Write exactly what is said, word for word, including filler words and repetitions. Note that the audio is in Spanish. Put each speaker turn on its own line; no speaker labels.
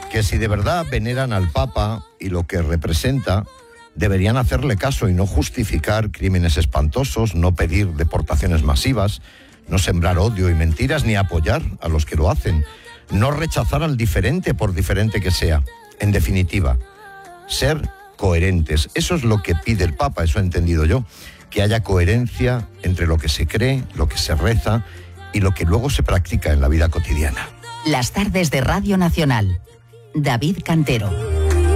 que si de verdad veneran al Papa y lo que representa, deberían hacerle caso y no justificar crímenes espantosos, no pedir deportaciones masivas, no sembrar odio y mentiras, ni apoyar a los que lo hacen, no rechazar al diferente por diferente que sea. En definitiva, ser coherentes. Eso es lo que pide el Papa, eso he entendido yo, que haya coherencia entre lo que se cree, lo que se reza y lo que luego se practica en la vida cotidiana.
Las tardes de Radio Nacional. David Cantero.